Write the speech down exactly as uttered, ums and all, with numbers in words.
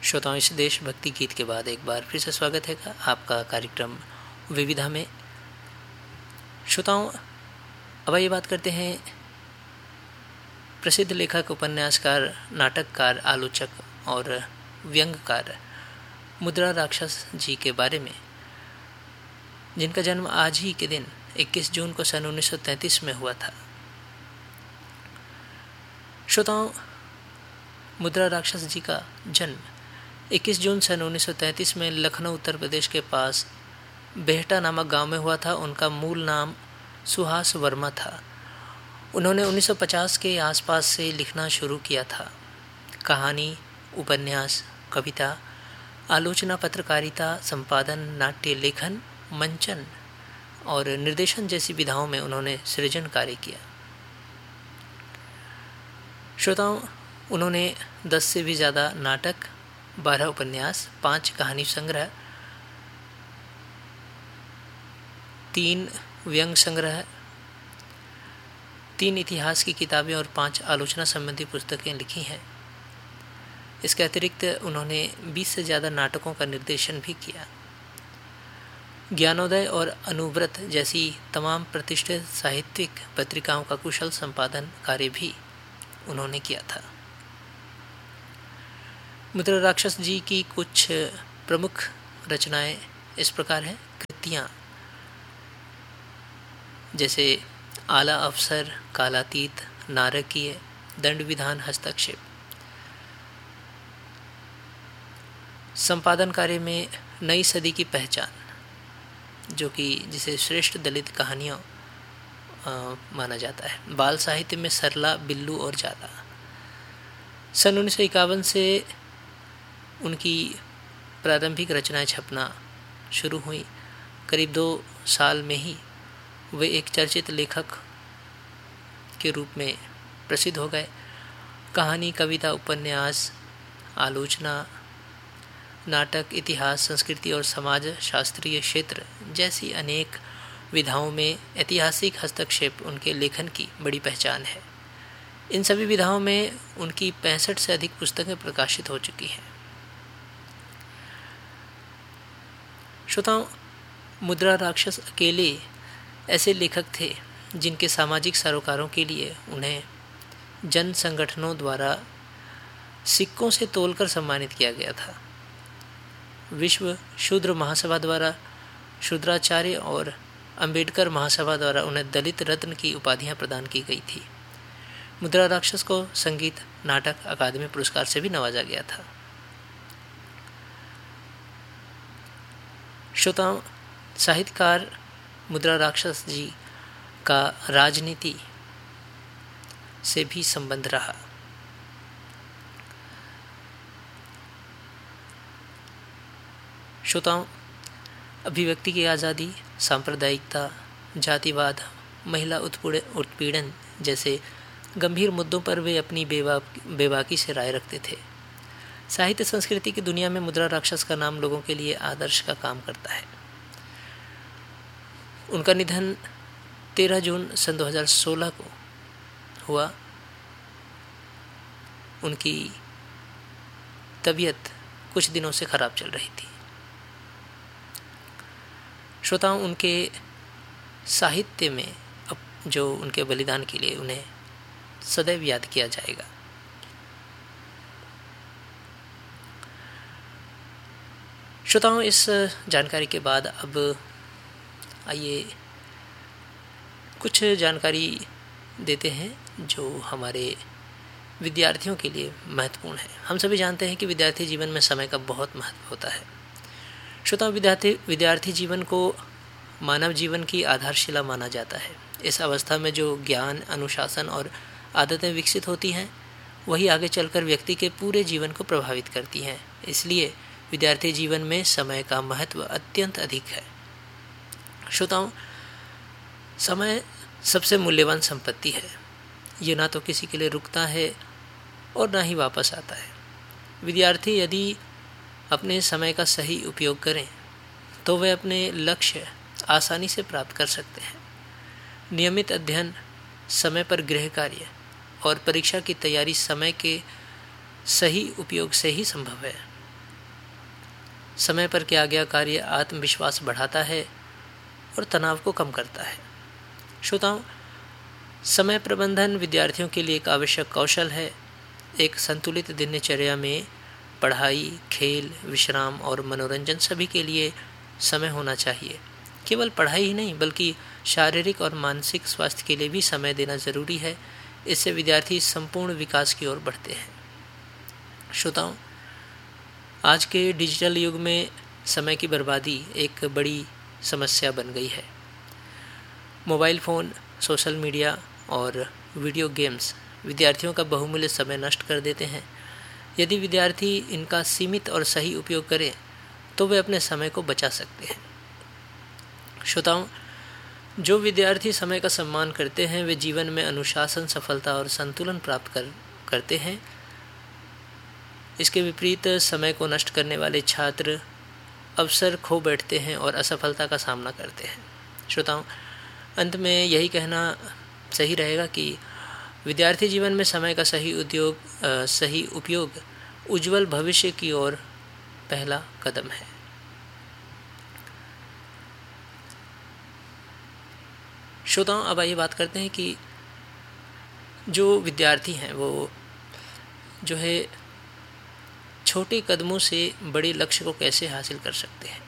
श्रोताओं, इस देशभक्ति गीत के बाद एक बार फिर से स्वागत है आपका कार्यक्रम विविधा में। श्रोताओं, अब आइए बात करते हैं प्रसिद्ध लेखक, उपन्यासकार, नाटककार, आलोचक और व्यंग्यकार मुद्रा राक्षस जी के बारे में, जिनका जन्म आज ही के दिन इक्कीस जून को सन उन्नीस सौ तैंतीस में हुआ था। श्रोताओं, मुद्रा राक्षस जी का जन्म इक्कीस जून सन उन्नीस सौ तैंतीस में लखनऊ उत्तर प्रदेश के पास बेहटा नामक गांव में हुआ था। उनका मूल नाम सुहास वर्मा था। उन्होंने उन्नीस सौ पचास के आसपास से लिखना शुरू किया था। कहानी, उपन्यास, कविता, आलोचना, पत्रकारिता, संपादन, नाट्य लेखन, मंचन और निर्देशन जैसी विधाओं में उन्होंने सृजन कार्य किया। श्रोताओं, उन्होंने दस से भी ज़्यादा नाटक, बारह उपन्यास, पाँच कहानी संग्रह, तीन व्यंग्य संग्रह, तीन इतिहास की किताबें और पाँच आलोचना संबंधी पुस्तकें लिखी हैं। इसके अतिरिक्त उन्होंने बीस से ज़्यादा नाटकों का निर्देशन भी किया। ज्ञानोदय और अनुव्रत जैसी तमाम प्रतिष्ठित साहित्यिक पत्रिकाओं का कुशल संपादन कार्य भी उन्होंने किया था। मुद्रा राक्षस जी की कुछ प्रमुख रचनाएं इस प्रकार हैं। कृतियाँ जैसे आला अफसर, कालातीत, नारकीय, दंड विधान, हस्तक्षेप। संपादन कार्य में नई सदी की पहचान, जो कि जिसे श्रेष्ठ दलित कहानियों माना जाता है। बाल साहित्य में सरला, बिल्लू और जाला। सन उन्नीस सौ इक्यावन से उनकी प्रारंभिक रचनाएं छपना शुरू हुई। करीब दो साल में ही वे एक चर्चित लेखक के रूप में प्रसिद्ध हो गए। कहानी, कविता, उपन्यास, आलोचना, नाटक, इतिहास, संस्कृति और समाज शास्त्रीय क्षेत्र जैसी अनेक विधाओं में ऐतिहासिक हस्तक्षेप उनके लेखन की बड़ी पहचान है। इन सभी विधाओं में उनकी पैंसठ से अधिक पुस्तकें प्रकाशित हो चुकी हैं। श्रोताओं, मुद्रा राक्षस अकेले ऐसे लेखक थे जिनके सामाजिक सरोकारों के लिए उन्हें जन संगठनों द्वारा सिक्कों से तोलकर सम्मानित किया गया था। विश्व शूद्र महासभा द्वारा शूद्राचार्य और अंबेडकर महासभा द्वारा उन्हें दलित रत्न की उपाधियां प्रदान की गई थी। मुद्रा राक्षस को संगीत नाटक अकादमी पुरस्कार से भी नवाजा गया था। श्रोताओं, साहित्यकार मुद्रा राक्षस जी का राजनीति से भी संबंध रहा। श्रोताओं, अभिव्यक्ति की आज़ादी, सांप्रदायिकता, जातिवाद, महिला उत्पीड़न जैसे गंभीर मुद्दों पर वे अपनी बेवा बेबाकी से राय रखते थे। साहित्य संस्कृति की दुनिया में मुद्रा राक्षस का नाम लोगों के लिए आदर्श का काम करता है। उनका निधन तेरह जून सन दो हज़ार सोलह को हुआ। उनकी तबीयत कुछ दिनों से खराब चल रही थी। श्रोताओं, उनके साहित्य में अब जो उनके बलिदान के लिए उन्हें सदैव याद किया जाएगा। श्रोताओं, इस जानकारी के बाद अब आइए कुछ जानकारी देते हैं जो हमारे विद्यार्थियों के लिए महत्वपूर्ण है। हम सभी जानते हैं कि विद्यार्थी जीवन में समय का बहुत महत्व होता है। श्रोताओं, विद्यार्थी विद्यार्थी जीवन को मानव जीवन की आधारशिला माना जाता है। इस अवस्था में जो ज्ञान, अनुशासन और आदतें विकसित होती हैं, वही आगे चलकर व्यक्ति के पूरे जीवन को प्रभावित करती हैं। इसलिए विद्यार्थी जीवन में समय का महत्व अत्यंत अधिक है। श्रोताओं, समय सबसे मूल्यवान संपत्ति है। ये ना तो किसी के लिए रुकता है और ना ही वापस आता है। विद्यार्थी यदि अपने समय का सही उपयोग करें तो वे अपने लक्ष्य आसानी से प्राप्त कर सकते हैं। नियमित अध्ययन, समय पर गृह कार्य और परीक्षा की तैयारी समय के सही उपयोग से ही संभव है। समय पर किया गया कार्य आत्मविश्वास बढ़ाता है और तनाव को कम करता है। श्रोताओं, समय प्रबंधन विद्यार्थियों के लिए एक आवश्यक कौशल है। एक संतुलित दिनचर्या में पढ़ाई, खेल, विश्राम और मनोरंजन सभी के लिए समय होना चाहिए। केवल पढ़ाई ही नहीं बल्कि शारीरिक और मानसिक स्वास्थ्य के लिए भी समय देना ज़रूरी है। इससे विद्यार्थी संपूर्ण विकास की ओर बढ़ते हैं। श्रोताओं, आज के डिजिटल युग में समय की बर्बादी एक बड़ी समस्या बन गई है। मोबाइल फ़ोन, सोशल मीडिया और वीडियो गेम्स विद्यार्थियों का बहुमूल्य समय नष्ट कर देते हैं। यदि विद्यार्थी इनका सीमित और सही उपयोग करें तो वे अपने समय को बचा सकते हैं। श्रोताओं, जो विद्यार्थी समय का सम्मान करते हैं वे जीवन में अनुशासन, सफलता और संतुलन प्राप्त कर करते हैं। इसके विपरीत समय को नष्ट करने वाले छात्र अवसर खो बैठते हैं और असफलता का सामना करते हैं। श्रोताओं, अंत में यही कहना सही रहेगा कि विद्यार्थी जीवन में समय का सही उद्योग आ, सही उपयोग उज्जवल भविष्य की ओर पहला कदम है। श्रोताओं, अब आइए बात करते हैं कि जो विद्यार्थी हैं वो जो है छोटे कदमों से बड़े लक्ष्य को कैसे हासिल कर सकते हैं।